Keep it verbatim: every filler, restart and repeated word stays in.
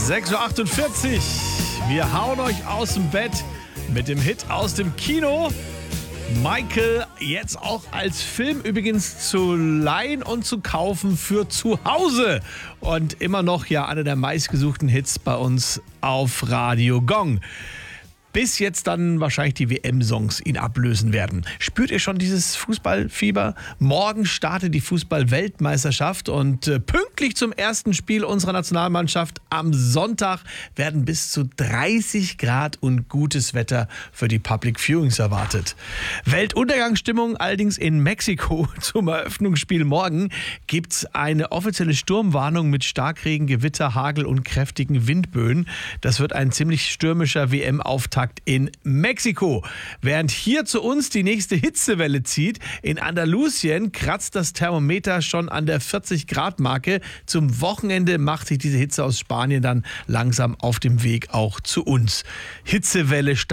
sechs Uhr achtundvierzig. Wir hauen euch aus dem Bett mit dem Hit aus dem Kino. Michael jetzt auch als Film übrigens zu leihen und zu kaufen für zu Hause. Und immer noch ja einer der meistgesuchten Hits bei uns auf Radio Gong. Bis jetzt dann wahrscheinlich die W M-Songs ihn ablösen werden. Spürt ihr schon dieses Fußballfieber? Morgen startet die Fußball-Weltmeisterschaft und äh, pünktlich zum ersten Spiel unserer Nationalmannschaft am Sonntag werden bis zu dreißig Grad und gutes Wetter für die Public Viewings erwartet. Weltuntergangsstimmung allerdings in Mexiko. Zum Eröffnungsspiel morgen gibt es eine offizielle Sturmwarnung mit Starkregen, Gewitter, Hagel und kräftigen Windböen. Das wird ein ziemlich stürmischer W M-Auftakt in Mexiko. Während hier zu uns die nächste Hitzewelle zieht, in Andalusien kratzt das Thermometer schon an der vierzig Grad Marke. Zum Wochenende macht sich diese Hitze aus Spanien dann langsam auf dem Weg auch zu uns. Hitzewelle